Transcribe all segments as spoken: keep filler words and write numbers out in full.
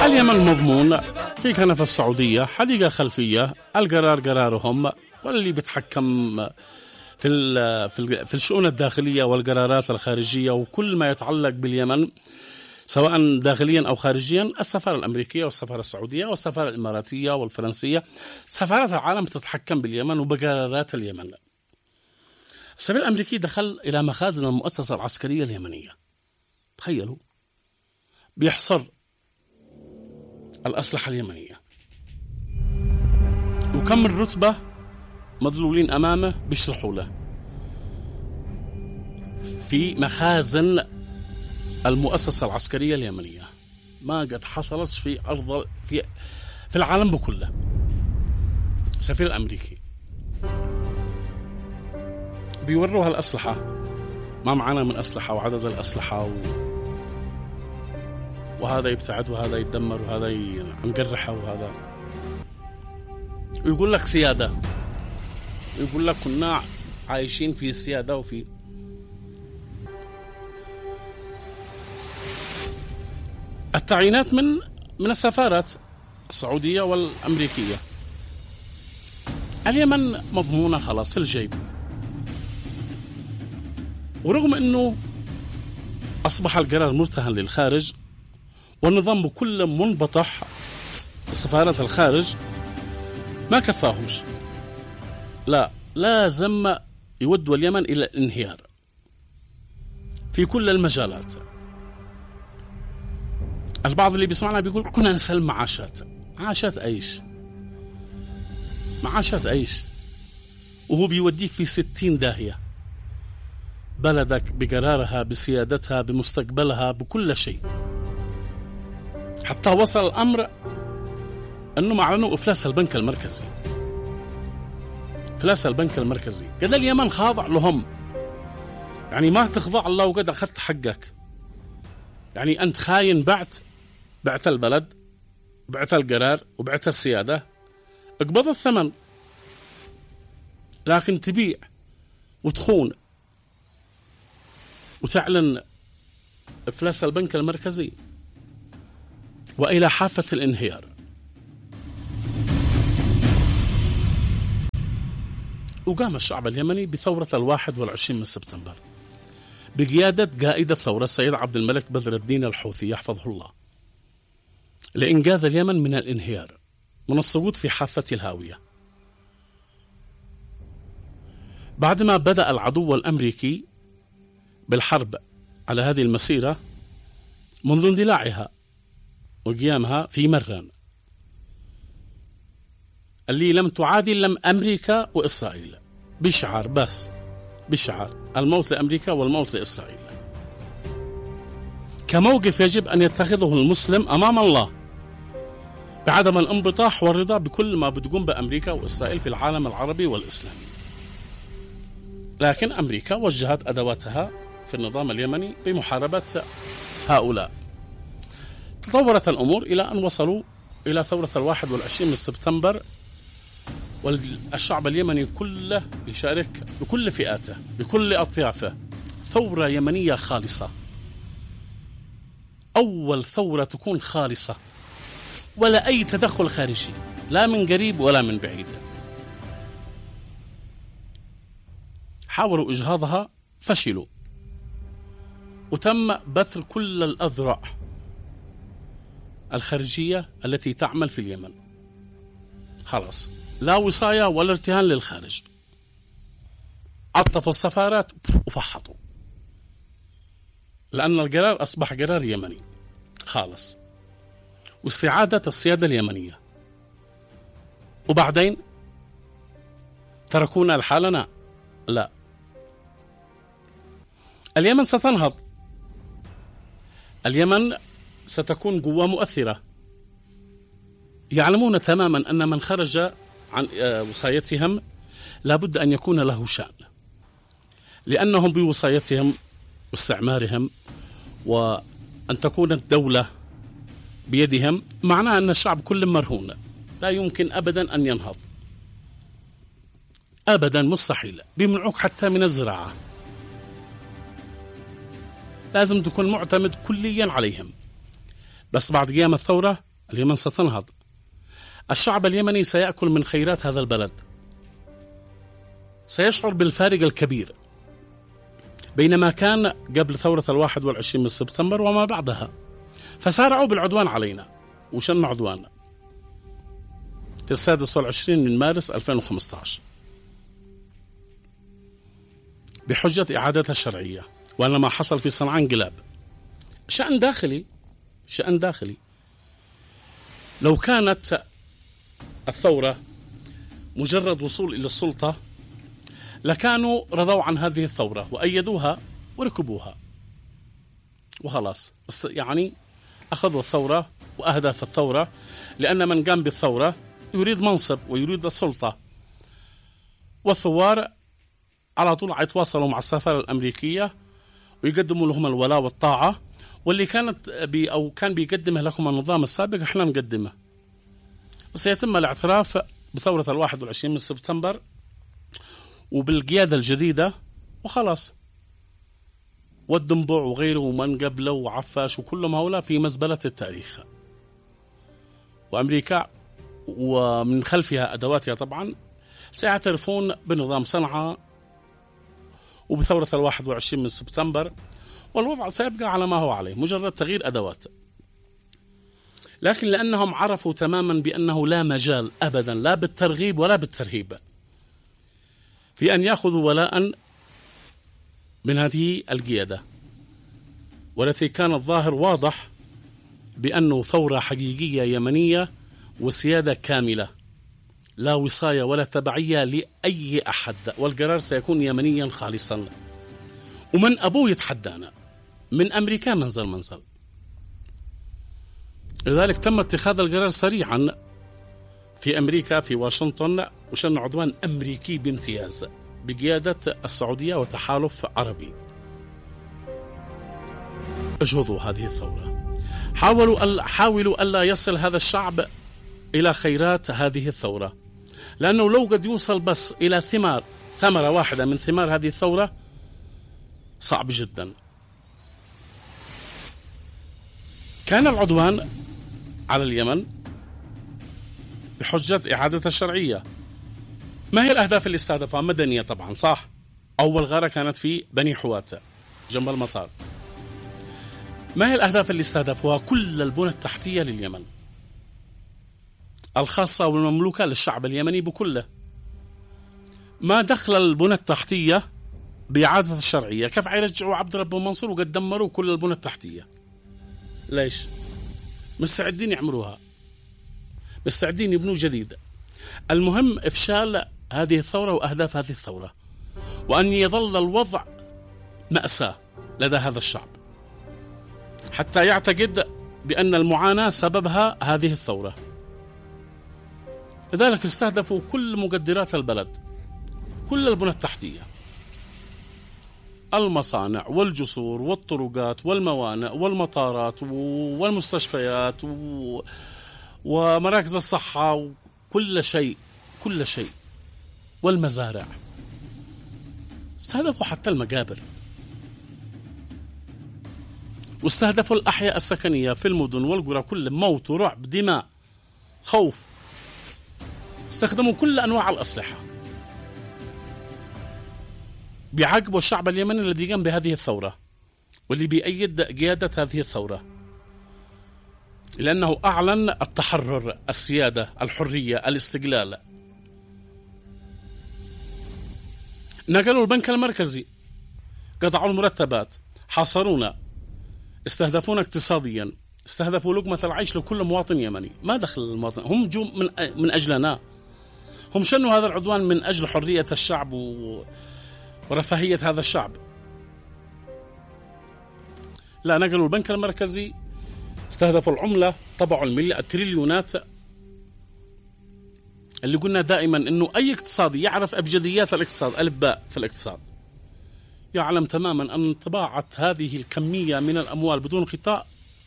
اليمن مضمون في كنف السعودية، حديقة خلفية، القرار قرارهم، واللي بيتحكم في في في الشؤون الداخلية والقرارات الخارجية وكل ما يتعلق باليمن سواء داخليا أو خارجيا السفارة الأمريكية والسفارة السعودية والسفارة الإماراتية والفرنسية. سفارات العالم تتحكم باليمن وبقرارات اليمن. السفير الأمريكي دخل إلى مخازن المؤسسة العسكرية اليمنية، تخيلوا، بيحصر الأسلحة اليمنية، وكم الرتبة مظلولين أمامه بيشرحوا له في مخازن المؤسسة العسكرية اليمنية. ما قد حصلت في أرض في في العالم بكله. السفير الأمريكي بيوروها الأسلحة، ما معنا من أسلحة وعدد الأسلحة و... وهذا يبتعد وهذا يتدمر وهذا ينقرحه وهذا، ويقول لك سيادة، يقول لك كنا عايشين في سيادة وفي التعيينات من من السفارات السعودية والأمريكية. اليمن مضمونة خلاص في الجيب، ورغم أنه أصبح القرار مرتهن للخارج والنظام بكل منبطح، سفارات الخارج ما كفاهمش، لا لازم يودوا اليمن إلى الانهيار في كل المجالات. البعض اللي بيسمعنا بيقول كنا نسلم معاشات. معاشات أيش؟ معاشات أيش؟ وهو بيوديك في ستين داهية. بلدك بقرارها، بسيادتها، بمستقبلها، بكل شيء. حتى وصل الأمر أنهم أعلنوا إفلاس البنك المركزي. إفلاس البنك المركزي. قد اليمن خاضع لهم، يعني ما تخضع الله وقد أخذت حقك. يعني أنت خاين، بعت بعت البلد، بعت القرار، وبعت السيادة، اقبض الثمن. لكن تبيع وتخون وتعلن إفلاس البنك المركزي وإلى حافة الانهيار. وقام الشعب اليمني بثورة الواحد والعشرين من سبتمبر بقيادة قائد الثورة السيد عبد الملك بدر الدين الحوثي يحفظه الله، لإنقاذ اليمن من الانهيار، من السقوط في حافة الهاوية. بعدما بدأ العدو الأمريكي بالحرب على هذه المسيرة منذ اندلاعها وقيامها في مران، اللي لم تعادل لم أمريكا وإسرائيل، بشعار بس، بشعار الموت لأمريكا والموت لإسرائيل. كموقف يجب أن يتخذه المسلم أمام الله بعدم الانبطاح والرضا بكل ما بتقوم بأمريكا وإسرائيل في العالم العربي والإسلامي. لكن أمريكا وجهت أدواتها في النظام اليمني بمحاربة هؤلاء. تطورت الأمور إلى أن وصلوا إلى ثورة الواحد والعشرين من سبتمبر، والشعب اليمني كله يشارك بكل فئاته بكل أطيافه. ثورة يمنية خالصة، أول ثورة تكون خالصة، ولا أي تدخل خارجي لا من قريب ولا من بعيد. حاولوا إجهاضها، فشلوا، وتم بتر كل الأذرع الخارجية التي تعمل في اليمن. خلاص لا وصاية ولا ارتهان للخارج. عطفوا السفارات وفحطوا، لأن القرار أصبح قرار يمني خالص، واستعادة السيادة اليمنية. وبعدين تركونا لحالنا؟ لا، اليمن ستنهض، اليمن ستكون قوة مؤثرة. يعلمون تماما أن من خرج عن وصايتهم لابد أن يكون له شأن، لأنهم بوصايتهم واستعمارهم وأن تكون الدولة بيدهم معناه أن الشعب كل مرهون، لا يمكن أبدا أن ينهض، أبدا مستحيل. بيمنعوك حتى من الزراعة، لازم تكون معتمد كليا عليهم. بس بعد قيام الثورة اليمن ستنهض. الشعب اليمني سيأكل من خيرات هذا البلد، سيشعر بالفارق الكبير بينما كان قبل ثورة الواحد والعشرين من سبتمبر وما بعدها. فسارعوا بالعدوان علينا وشنوا عدواننا في السادس والعشرين من مارس ألفين وخمسة عشر بحجة إعادتها الشرعية، وأن ما حصل في صنعاء انقلاب. شأن داخلي، شأن داخلي. لو كانت الثورة مجرد وصول إلى السلطة لكانوا رضوا عن هذه الثورة وأيدوها وركبوها وخلاص، يعني أخذوا الثورة وأهداف الثورة، لأن من قام بالثورة يريد منصب ويريد السلطة. والثوار على طول يتواصلوا مع السفارة الأمريكية ويقدموا لهم الولاء والطاعة، واللي كانت بي أو كان بيقدمه لكم النظام السابق احنا نقدمه. وسيتم الاعتراف بثورة الواحد والعشرين من سبتمبر وبالقيادة الجديدة وخلاص. والدنبع وغيره ومن قبله وعفاش وكلهم هؤلاء في مزبلة التاريخ. وأمريكا ومن خلفها أدواتها طبعا سيعترفون بنظام صنعاء وبثورة الواحد والعشرين من سبتمبر، والوضع سيبقى على ما هو عليه، مجرد تغيير أدوات. لكن لأنهم عرفوا تماما بأنه لا مجال أبدا لا بالترغيب ولا بالترهيب في أن يأخذوا ولاء من هذه القيادة، والتي كان الظاهر واضح بأنه ثورة حقيقية يمنية وسيادة كاملة لا وصاية ولا تبعية لأي أحد، والقرار سيكون يمنيا خالصا. ومن أبوه يتحدانا من أمريكا منزل منزل. لذلك تم اتخاذ القرار سريعا في أمريكا في واشنطن، وشن عدوان أمريكي بامتياز بقيادة السعودية وتحالف عربي. اجهضوا هذه الثورة، حاولوا حاولوا ألا يصل هذا الشعب إلى خيرات هذه الثورة، لأنه لو قد يوصل بس إلى ثمار ثمرة واحدة من ثمار هذه الثورة صعب جدا. كان العدوان على اليمن بحجة إعادة الشرعية. ما هي الأهداف اللي استهدفها؟ مدنية طبعا، صح. أول غارة كانت في بني حواتة جنب المطار. ما هي الأهداف اللي استهدفوها؟ كل البنى التحتية لليمن الخاصة والمملوكة للشعب اليمني بكله. ما دخل البنى التحتية بإعادة الشرعية؟ كيف يرجعوا عبد ربه منصور وقد دمروا كل البنى التحتية؟ ليش؟ مستعدين يعملوها، مستعدين يبنوا جديد. المهم إفشال هذه الثورة وأهداف هذه الثورة، وأن يظل الوضع مأساة لدى هذا الشعب حتى يعتقد بأن المعاناة سببها هذه الثورة. لذلك استهدفوا كل مقدرات البلد، كل البنى التحتية، المصانع والجسور والطرقات والموانئ والمطارات والمستشفيات ومراكز الصحة وكل شيء كل شيء والمزارع. استهدفوا حتى المقابر، واستهدفوا الأحياء السكنية في المدن والقرى، كل موت ورعب دماء خوف. استخدموا كل أنواع الأسلحة بيعاقبوا الشعب اليمني الذي قام بهذه الثورة واللي بيأيد قيادة هذه الثورة، لأنه أعلن التحرر، السيادة، الحرية، الاستقلال. نقلوا البنك المركزي، قطعوا المرتبات، حاصرونا، استهدفونا اقتصاديا، استهدفوا لقمة العيش لكل مواطن يمني. ما دخل المواطن، هم جو من من أجلنا، هم شنوا هذا العدوان من أجل حرية الشعب ورفاهية هذا الشعب. لا، نقلوا البنك المركزي، استهدفوا العملة، طبعوا المليار التريليونات. اللي قلنا دائما انه اي اقتصادي يعرف ابجديات الاقتصاد، الف باء في الاقتصاد، يعلم تماما ان طباعة هذه الكمية من الاموال بدون غطاء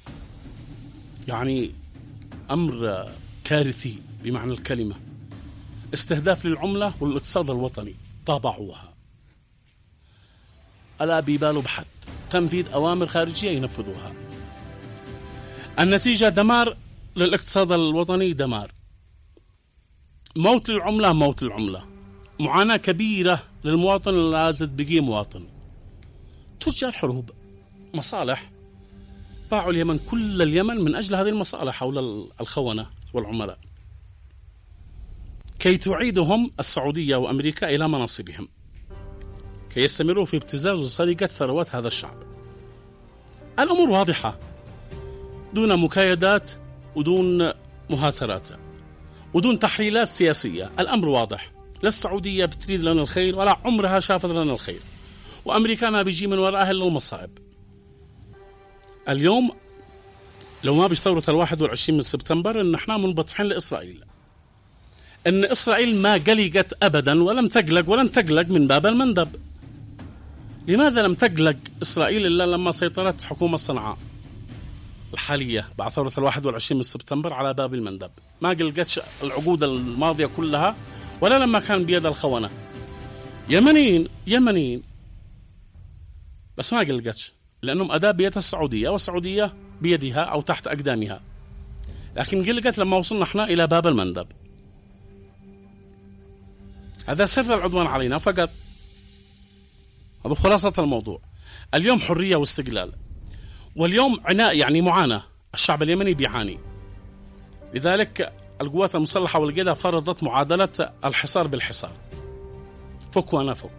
يعني امر كارثي بمعنى الكلمة. استهداف للعملة والاقتصاد الوطني، طابعوها، ألا بيبالوا بحد، تنفيذ أوامر خارجية ينفذوها. النتيجة دمار للاقتصاد الوطني دمار، موت العملة موت العملة، معاناة كبيرة للمواطن اللي لازم بقي مواطن. تجار حروب، مصالح، باعوا اليمن، كل اليمن من أجل هذه المصالح حول الخونة والعملاء كي تعيدهم السعودية وأمريكا إلى مناصبهم، كي يستمروا في ابتزاز وسرقة ثروات هذا الشعب. الأمور واضحة، دون مكايدات ودون مهاترات ودون تحليلات سياسية. الأمر واضح، لا السعودية بتريد لنا الخير ولا عمرها شافت لنا الخير، وأمريكا ما بيجي من وراءها إلا المصائب. اليوم لو ما بثورة الواحد والعشرين من سبتمبر إن احنا منبطحين لإسرائيل، إن إسرائيل ما قلقت أبدا ولم تقلق ولن تقلق من باب المندب. لماذا لم تقلق إسرائيل إلا لما سيطرت حكومة صنعاء الحالية بعد ثورة الواحد والعشرين من سبتمبر على باب المندب؟ ما قلقتش العقود الماضية كلها ولا لما كان بيد الخونة يمنيين يمنيين بس ما قلقتش، لأنهم أداة بيدها السعودية والسعودية بيدها أو تحت أقدامها، لكن قلقت لما وصلنا احنا إلى باب المندب. هذا سر العدوان علينا فقط، هذا خلاصة الموضوع. اليوم حرية واستقلال، واليوم عناء يعني معاناة، الشعب اليمني بيعاني. لذلك القوات المسلحة والقيادة فرضت معادلة الحصار بالحصار، فك وأنا فك.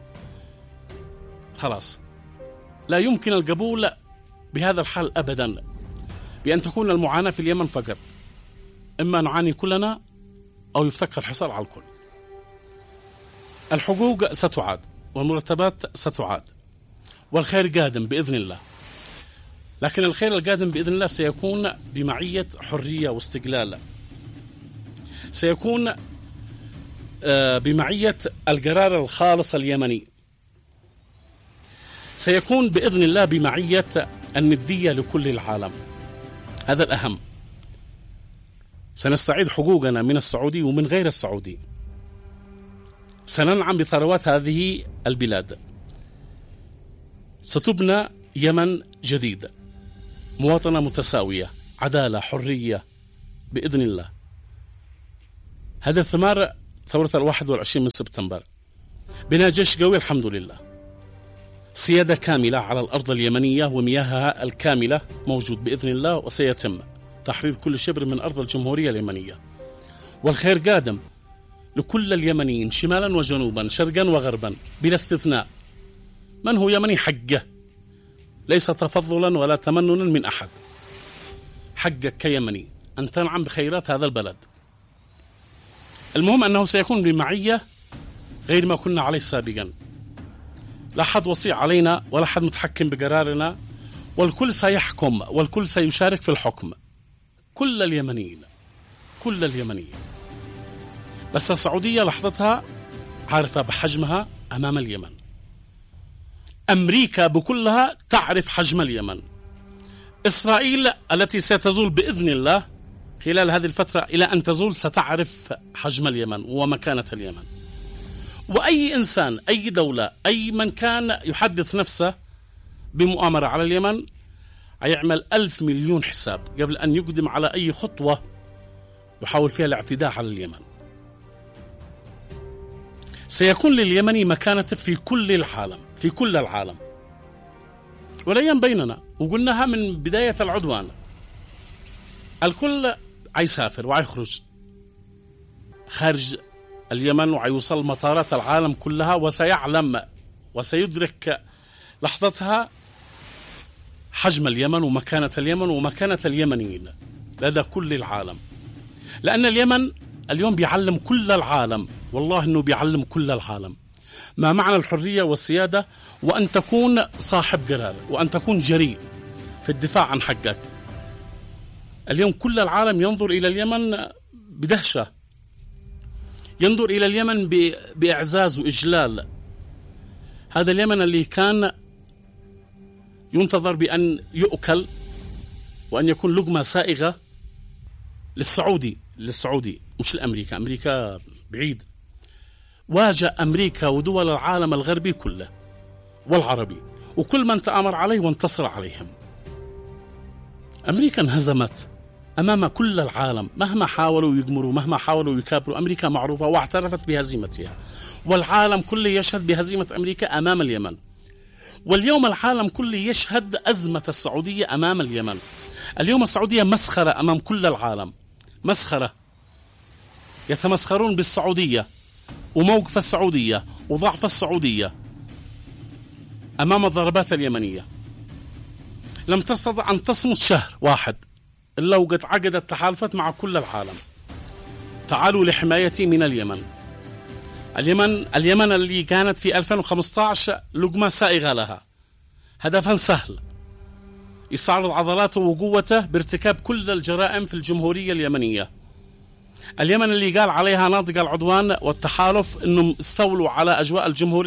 خلاص لا يمكن القبول بهذا الحال أبدا، بأن تكون المعاناة في اليمن فقط، إما نعاني كلنا أو يفتك الحصار على الكل. الحقوق ستعاد والمرتبات ستعاد والخير قادم بإذن الله، لكن الخير القادم بإذن الله سيكون بمعية حرية واستقلال، سيكون بمعية القرار الخالص اليمني، سيكون بإذن الله بمعية الندية لكل العالم. هذا الأهم. سنستعيد حقوقنا من السعودي ومن غير السعودي، سننعم بثروات هذه البلاد، ستبنى يمن جديدة، مواطنة متساوية، عدالة، حرية بإذن الله. هذا ثمار ثورة الواحد والعشرين من سبتمبر. بنا جيش قوي الحمد لله، سيادة كاملة على الأرض اليمنية ومياهها الكاملة موجود بإذن الله، وسيتم تحرير كل شبر من أرض الجمهورية اليمنية، والخير قادم لكل اليمنيين شمالا وجنوبا شرقا وغربا بلا استثناء. من هو يمني حقه، ليس تفضلا ولا تمننا من أحد، حقك كيمني أن تنعم بخيرات هذا البلد. المهم أنه سيكون بمعية غير ما كنا عليه سابقا، لا حد وصي علينا ولا حد متحكم بقرارنا، والكل سيحكم والكل سيشارك في الحكم، كل اليمنيين كل اليمنيين. بس السعودية لحظتها عارفة بحجمها أمام اليمن، أمريكا بكلها تعرف حجم اليمن، إسرائيل التي ستزول بإذن الله خلال هذه الفترة إلى أن تزول ستعرف حجم اليمن ومكانة اليمن. وأي إنسان، أي دولة، أي من كان يحدث نفسه بمؤامرة على اليمن هيعمل ألف مليون حساب قبل أن يقدم على أي خطوة يحاول فيها الاعتداء على اليمن. سيكون لليمني مكانته في كل العالم، في كل العالم، ولين بيننا، وقلناها من بداية العدوان. الكل عيسافر وعيخرج خارج اليمن وعيوصل مطارات العالم كلها، وسيعلم وسيدرك لحظتها حجم اليمن ومكانة اليمن ومكانة اليمنيين لدى كل العالم. لأن اليمن اليوم بيعلم كل العالم، والله أنه بيعلم كل العالم ما معنى الحرية والسيادة، وأن تكون صاحب قرار، وأن تكون جريء في الدفاع عن حقك. اليوم كل العالم ينظر إلى اليمن بدهشة، ينظر إلى اليمن بإعزاز وإجلال. هذا اليمن اللي كان ينتظر بأن يؤكل وأن يكون لقمة سائغة للسعودي للسعودي مش لأمريكا، أمريكا بعيد. واجه أمريكا ودول العالم الغربي كله والعربي وكل من تآمر عليه وانتصر عليهم. أمريكا انهزمت أمام كل العالم، مهما حاولوا يجمروا، مهما حاولوا يكابروا، أمريكا معروفة واعترفت بهزيمتها، والعالم كله يشهد بهزيمة أمريكا أمام اليمن. واليوم العالم كله يشهد أزمة السعودية أمام اليمن. اليوم السعودية مسخرة أمام كل العالم، مسخرة. يتمسخرون بالسعودية وموقف السعودية وضعف السعودية أمام الضربات اليمنية. لم تستطع أن تصمت شهر واحد إلا وقد عقدت تحالفات مع كل العالم. تعالوا لحمايتي من اليمن. اليمن اليمن اللي كانت في ألفين وخمسة عشر لقمة سائغة لها، هدفا سهل، يستعرض عضلاته وقوته بارتكاب كل الجرائم في الجمهورية اليمنية. اليمن اللي قال عليها ناطق العدوان والتحالف أنهم استولوا على أجواء الجمهورية